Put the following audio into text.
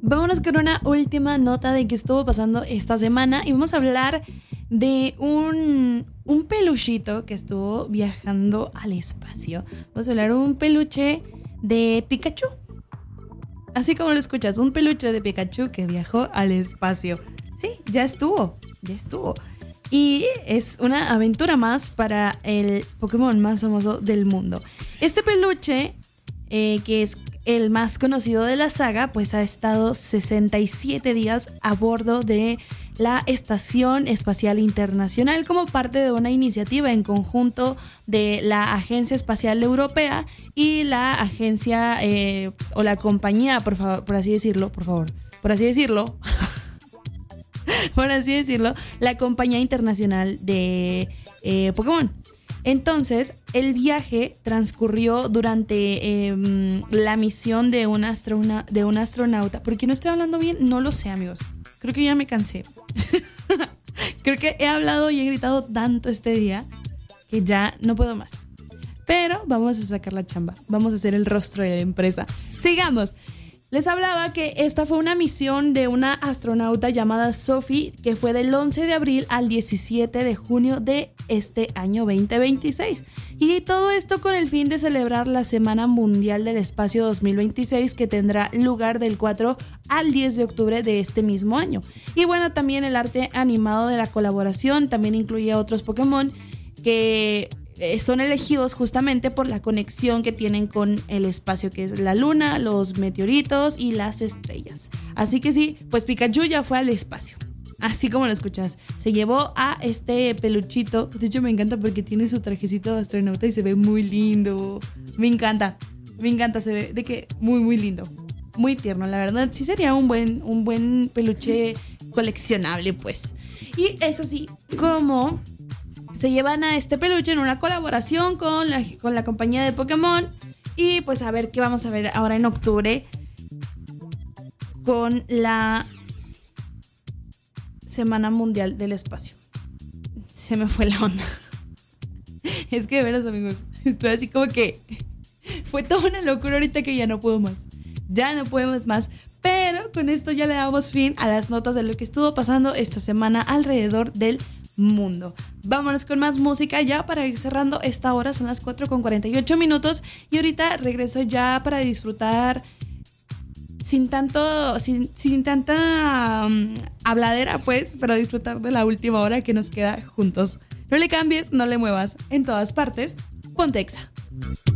Vámonos con una última nota de qué estuvo pasando esta semana y vamos a hablar de un peluchito que estuvo viajando al espacio. Vamos a hablar de un peluche de Pikachu. Así como lo escuchas, un peluche de Pikachu que viajó al espacio. Sí, ya estuvo. Y es una aventura más para el Pokémon más famoso del mundo. Este peluche, que es el más conocido de la saga, pues ha estado 67 días a bordo de la Estación Espacial Internacional como parte de una iniciativa en conjunto de la Agencia Espacial Europea y la agencia o la compañía, por así decirlo, la compañía internacional de Pokémon. Entonces, el viaje transcurrió durante la misión de un astronauta. ¿Por qué no estoy hablando bien? No lo sé, amigos. Creo que ya me cansé. Creo que he hablado y he gritado tanto este día que ya no puedo más. Pero vamos a sacar la chamba. Vamos a hacer el rostro de la empresa. Sigamos. Les hablaba que esta fue una misión de una astronauta llamada Sophie, que fue del 11 de abril al 17 de junio de este año 2026. Y todo esto con el fin de celebrar la Semana Mundial del Espacio 2026, que tendrá lugar del 4 al 10 de octubre de este mismo año. Y bueno, también el arte animado de la colaboración también incluye a otros Pokémon que son elegidos justamente por la conexión que tienen con el espacio, que es la luna, los meteoritos y las estrellas. Así que sí, pues Pikachu ya fue al espacio. Así como lo escuchas, se llevó a este peluchito. De hecho me encanta porque tiene su trajecito de astronauta y se ve muy lindo. Me encanta, se ve de que muy lindo, muy tierno. La verdad sí sería un buen peluche coleccionable, pues. Y es así como se llevan a este peluche en una colaboración con la compañía de Pokémon. Y pues a ver qué vamos a ver ahora en octubre con la Semana Mundial del Espacio. Se me fue la onda. Es que de veras, amigos, estoy así como que fue toda una locura ahorita que ya no puedo más. Ya no podemos más. Pero con esto ya le damos fin a las notas de lo que estuvo pasando esta semana alrededor del mundo. Vámonos con más música ya para ir cerrando esta hora. Son las 4:48 y ahorita regreso ya para disfrutar sin tanta habladera, pues, pero disfrutar de la última hora que nos queda juntos. No le cambies, no le muevas. En todas partes, ponte Exa.